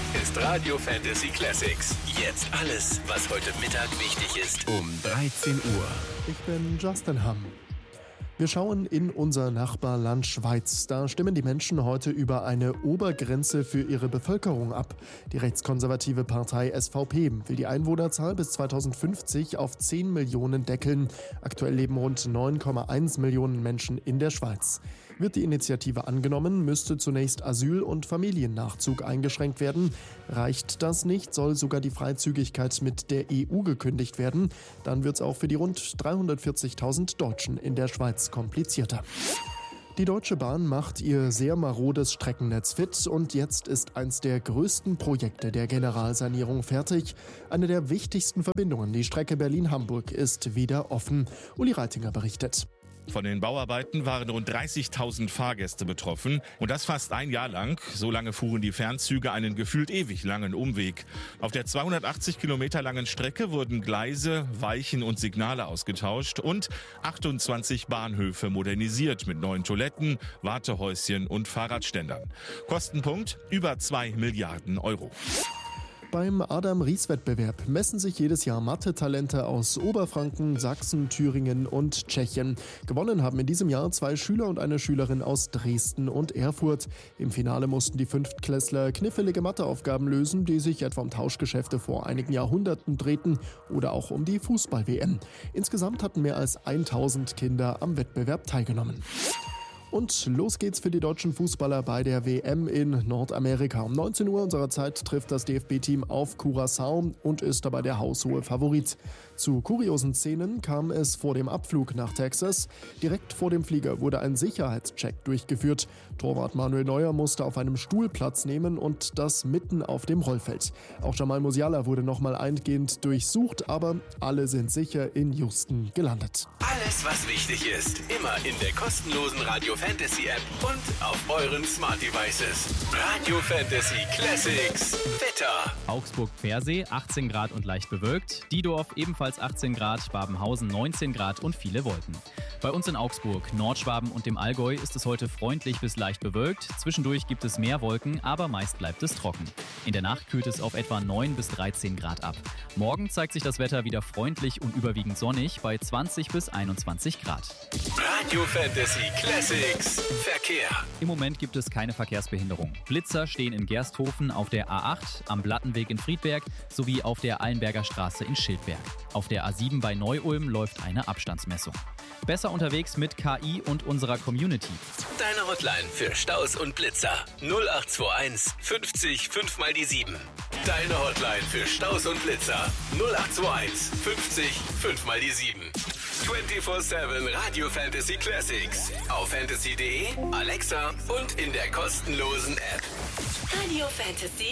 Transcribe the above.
ist Radio Fantasy Classics. Jetzt alles, was heute Mittag wichtig ist. Um 13 Uhr. Ich bin Justin Hamm. Wir schauen in unser Nachbarland Schweiz. Da stimmen die Menschen heute über eine Obergrenze für ihre Bevölkerung ab. Die rechtskonservative Partei SVP will die Einwohnerzahl bis 2050 auf 10 Millionen deckeln. Aktuell leben rund 9,1 Millionen Menschen in der Schweiz. Wird die Initiative angenommen, müsste zunächst Asyl- und Familiennachzug eingeschränkt werden. Reicht das nicht, soll sogar die Freizügigkeit mit der EU gekündigt werden. Dann wird es auch für die rund 340.000 Deutschen in der Schweiz komplizierter. Die Deutsche Bahn macht ihr sehr marodes Streckennetz fit und jetzt ist eins der größten Projekte der Generalsanierung fertig. Eine der wichtigsten Verbindungen, die Strecke Berlin-Hamburg, ist wieder offen. Uli Reitinger berichtet. Von den Bauarbeiten waren rund 30.000 Fahrgäste betroffen und das fast ein Jahr lang. So lange fuhren die Fernzüge einen gefühlt ewig langen Umweg. Auf der 280 Kilometer langen Strecke wurden Gleise, Weichen und Signale ausgetauscht und 28 Bahnhöfe modernisiert mit neuen Toiletten, Wartehäuschen und Fahrradständern. Kostenpunkt über 2 Milliarden Euro. Beim Adam-Ries-Wettbewerb messen sich jedes Jahr Mathe-Talente aus Oberfranken, Sachsen, Thüringen und Tschechien. Gewonnen haben in diesem Jahr 2 Schüler und eine Schülerin aus Dresden und Erfurt. Im Finale mussten die Fünftklässler knifflige Matheaufgaben lösen, die sich etwa um Tauschgeschäfte vor einigen Jahrhunderten drehten oder auch um die Fußball-WM. Insgesamt hatten mehr als 1000 Kinder am Wettbewerb teilgenommen. Und los geht's für die deutschen Fußballer bei der WM in Nordamerika. Um 19 Uhr unserer Zeit trifft das DFB-Team auf Curaçao und ist dabei der haushohe Favorit. Zu kuriosen Szenen kam es vor dem Abflug nach Texas. Direkt vor dem Flieger wurde ein Sicherheitscheck durchgeführt. Torwart Manuel Neuer musste auf einem Stuhl Platz nehmen und das mitten auf dem Rollfeld. Auch Jamal Musiala wurde nochmal eingehend durchsucht, aber alle sind sicher in Houston gelandet. Alles, was wichtig ist, immer in der kostenlosen Radio Fantasy App und auf euren Smart Devices. Radio Fantasy Classics. Wetter. Augsburg-Pfersee 18 Grad und leicht bewölkt. Diedorf ebenfalls 18 Grad, Babenhausen 19 Grad und viele Wolken. Bei uns in Augsburg, Nordschwaben und dem Allgäu ist es heute freundlich bis leicht bewölkt. Zwischendurch gibt es mehr Wolken, aber meist bleibt es trocken. In der Nacht kühlt es auf etwa 9 bis 13 Grad ab. Morgen zeigt sich das Wetter wieder freundlich und überwiegend sonnig bei 20 bis 21 Grad. Radio Fantasy Classics. Verkehr. Im Moment gibt es keine Verkehrsbehinderung. Blitzer stehen in Gersthofen auf der A8, am Blattenweg in Friedberg sowie auf der Allenberger Straße in Schildberg. Auf der A7 bei Neu-Ulm läuft eine Abstandsmessung. Besser unterwegs mit KI und unserer Community. Deine Hotline für Staus und Blitzer 0821 50 5 mal die 7. Deine Hotline für Staus und Blitzer 0821 50 5 mal die 7. 24/7 Radio Fantasy Classics. Auf fantasy.de, Alexa und in der kostenlosen App. Radio Fantasy